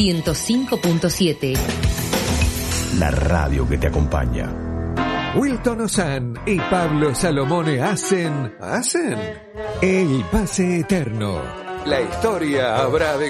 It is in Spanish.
105.7. La radio que te acompaña. Wilton Ozán y Pablo Salomone hacen el pase eterno. La historia habrá de